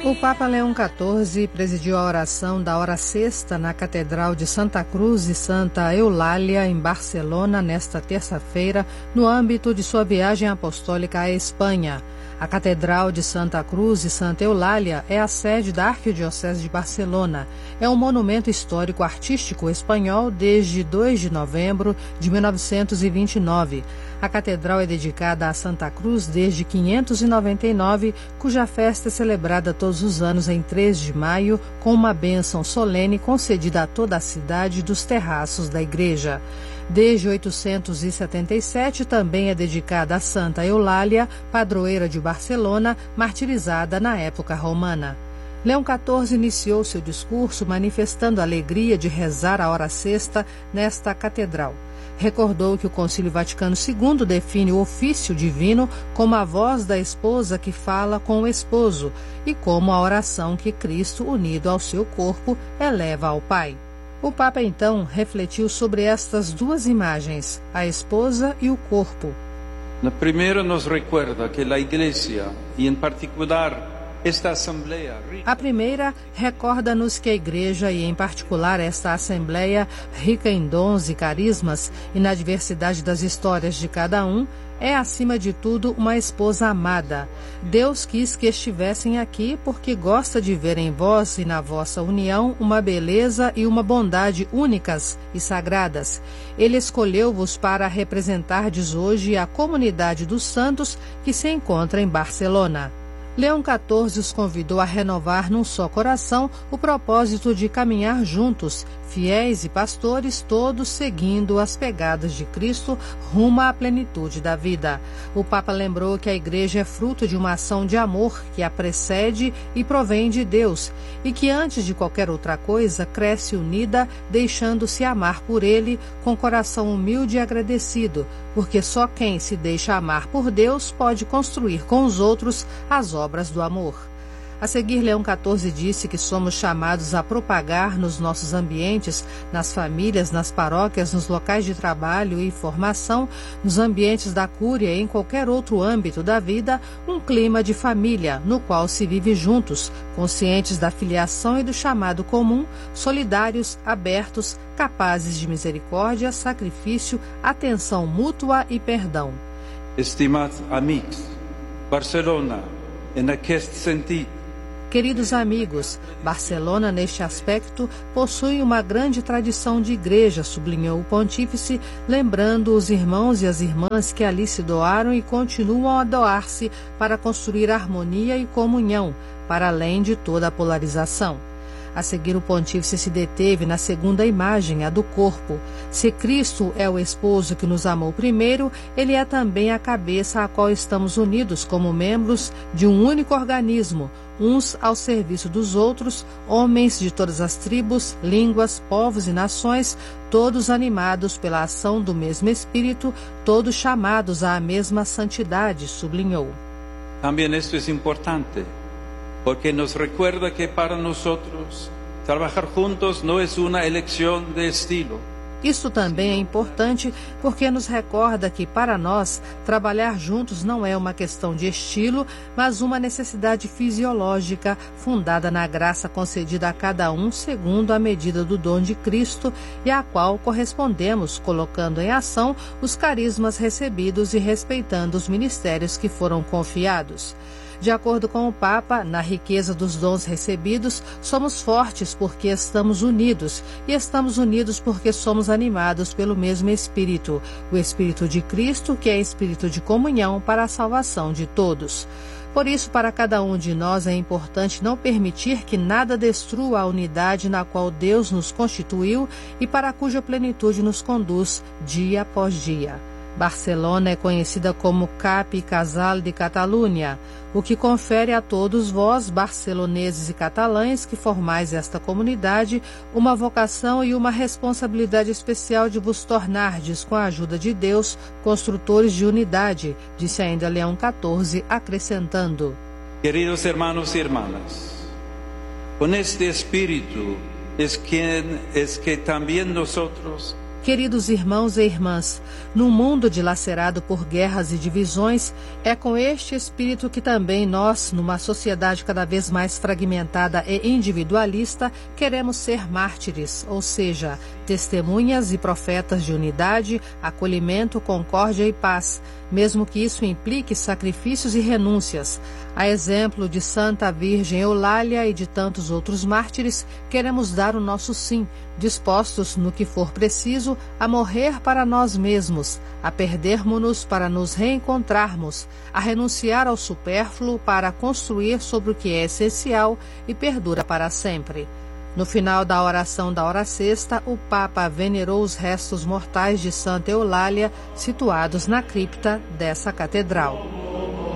O Papa Leão XIV presidiu a oração da hora sexta na Catedral de Santa Cruz e Santa Eulália, em Barcelona, nesta terça-feira, no âmbito de sua viagem apostólica à Espanha. A Catedral de Santa Cruz e Santa Eulália é a sede da Arquidiocese de Barcelona. É um monumento histórico-artístico espanhol desde 2 de novembro de 1929. A catedral é dedicada a Santa Cruz desde 599, cuja festa é celebrada todos os anos em 3 de maio, com uma bênção solene concedida a toda a cidade dos terraços da igreja. Desde 877 também é dedicada a Santa Eulália, padroeira de Barcelona, martirizada na época romana. Leão XIV iniciou seu discurso manifestando a alegria de rezar a hora sexta nesta catedral. Recordou que o Concílio Vaticano II define o ofício divino como a voz da esposa que fala com o esposo e como a oração que Cristo, unido ao seu corpo, eleva ao Pai. O Papa, então, refletiu sobre estas duas imagens, a esposa e o corpo. Na primeira nos recuerda que a Igreja, e em particular esta Assembleia... A primeira recorda-nos que a Igreja, e em particular esta Assembleia, rica em dons e carismas e na diversidade das histórias de cada um, é, acima de tudo, uma esposa amada. Deus quis que estivessem aqui porque gosta de ver em vós e na vossa união uma beleza e uma bondade únicas e sagradas. Ele escolheu-vos para representardes hoje a comunidade dos santos que se encontra em Barcelona. Leão XIV os convidou a renovar num só coração o propósito de caminhar juntos, fiéis e pastores, todos seguindo as pegadas de Cristo rumo à plenitude da vida. O Papa lembrou que a Igreja é fruto de uma ação de amor que a precede e provém de Deus, e que antes de qualquer outra coisa cresce unida, deixando-se amar por Ele com coração humilde e agradecido, porque só quem se deixa amar por Deus pode construir com os outros as obras do amor. A seguir, Leão XIV disse que somos chamados a propagar nos nossos ambientes, nas famílias, nas paróquias, nos locais de trabalho e formação, nos ambientes da cúria e em qualquer outro âmbito da vida, um clima de família, no qual se vive juntos, conscientes da filiação e do chamado comum, solidários, abertos, capazes de misericórdia, sacrifício, atenção mútua e perdão. Estimados amigos, Barcelona, em aquest sentit, Queridos amigos, Barcelona, neste aspecto, possui uma grande tradição de igreja, sublinhou o pontífice, lembrando os irmãos e as irmãs que ali se doaram e continuam a doar-se para construir harmonia e comunhão, para além de toda a polarização. A seguir, o pontífice se deteve na segunda imagem, a do corpo. Se Cristo é o esposo que nos amou primeiro, ele é também a cabeça a qual estamos unidos como membros de um único organismo, uns ao serviço dos outros, homens de todas as tribos, línguas, povos e nações, todos animados pela ação do mesmo Espírito, todos chamados à mesma santidade, sublinhou. Também isto é importante, porque nos recuerda que para nosotros trabajar juntos no es una elección de estilo. Isso também é importante porque nos recorda que, para nós, trabalhar juntos não é uma questão de estilo, mas uma necessidade fisiológica, fundada na graça concedida a cada um segundo a medida do dom de Cristo e à qual correspondemos, colocando em ação os carismas recebidos e respeitando os ministérios que foram confiados. De acordo com o Papa, na riqueza dos dons recebidos, somos fortes porque estamos unidos, e estamos unidos porque somos animados pelo mesmo Espírito, o Espírito de Cristo, que é Espírito de comunhão para a salvação de todos. Por isso, para cada um de nós é importante não permitir que nada destrua a unidade na qual Deus nos constituiu e para cuja plenitude nos conduz dia após dia. Barcelona é conhecida como Cap e Casal de Catalunha, o que confere a todos vós, barceloneses e catalães, que formais esta comunidade, uma vocação e uma responsabilidade especial de vos tornardes, com a ajuda de Deus, construtores de unidade, disse ainda Leão XIV, acrescentando: Queridos hermanos y hermanas, con este espíritu es que también nosotros Queridos irmãos e irmãs, num mundo dilacerado por guerras e divisões, é com este espírito que também nós, numa sociedade cada vez mais fragmentada e individualista, queremos ser mártires, ou seja, testemunhas e profetas de unidade, acolhimento, concórdia e paz, mesmo que isso implique sacrifícios e renúncias. A exemplo de Santa Virgem Eulália e de tantos outros mártires, queremos dar o nosso sim, dispostos, no que for preciso, a morrer para nós mesmos, a perdermos-nos para nos reencontrarmos, a renunciar ao supérfluo para construir sobre o que é essencial e perdura para sempre. No final da oração da hora sexta, o Papa venerou os restos mortais de Santa Eulália, situados na cripta dessa catedral.